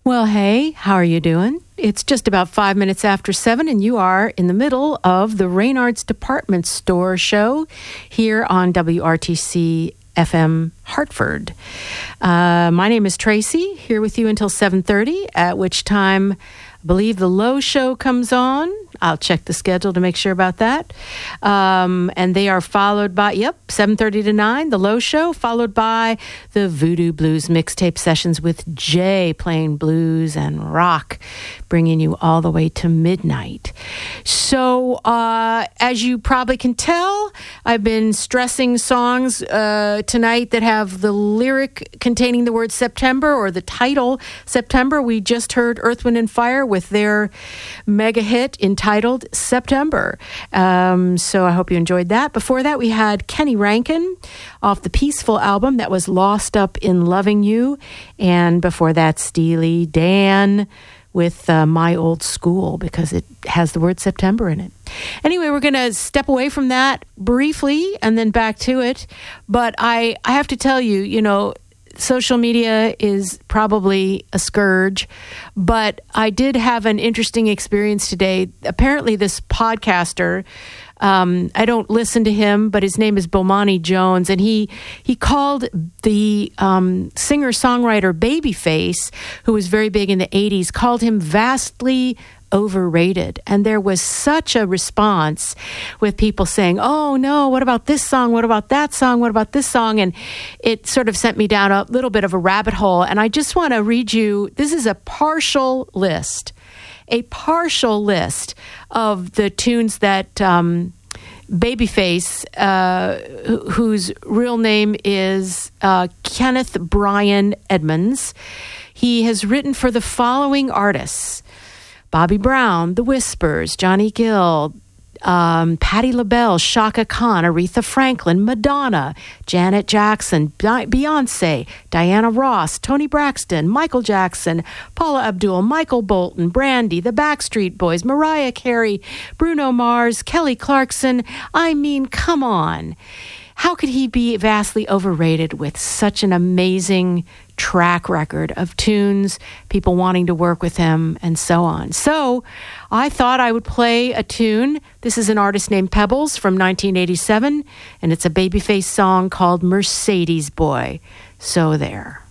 Well, hey, how are you doing? It's just about 5 minutes after 7, and you are in the middle of the Reynard's Department Store show here on WRTC FM Hartford. My name is Tracy, here with you until 7:30, at which time I believe the Low Show comes on. I'll check the schedule to make sure about that. And they are followed by, 7:30 to 9, the Low Show, followed by the Voodoo Blues mixtape sessions with Jay playing blues and rock, bringing you all the way to midnight. So, as you probably can tell, I've been stressing songs tonight that have the lyric containing the word September or the title September. We just heard Earth, Wind & Fire with their mega hit entitled September. So I hope you enjoyed that. Before that, we had Kenny Rankin off the Peaceful album that was Lost Up in Loving You. And before that, Steely Dan with My Old School, because it has the word September in it. Anyway, we're going to step away from that briefly and then back to it. But I have to tell you, social media is probably a scourge, but I did have an interesting experience today. Apparently, this podcaster, I don't listen to him, but his name is Bomani Jones, and he called the singer-songwriter Babyface, who was very big in the 80s, called him vastly overrated. And there was such a response with people saying, oh no, what about this song? What about that song? What about this song? And it sort of sent me down a little bit of a rabbit hole. And I just want to read you, this is a partial list of the tunes that Babyface, whose real name is Kenneth Brian Edmonds, he has written for the following artists: Bobby Brown, The Whispers, Johnny Gill, Patti LaBelle, Chaka Khan, Aretha Franklin, Madonna, Janet Jackson, Beyonce, Diana Ross, Toni Braxton, Michael Jackson, Paula Abdul, Michael Bolton, Brandy, The Backstreet Boys, Mariah Carey, Bruno Mars, Kelly Clarkson. I mean, come on. How could he be vastly overrated with such an amazing track record of tunes, people wanting to work with him, and so on? So I thought I would play a tune. This is an artist named Pebbles from 1987, and it's a Babyface song called Mercedes Boy. So there.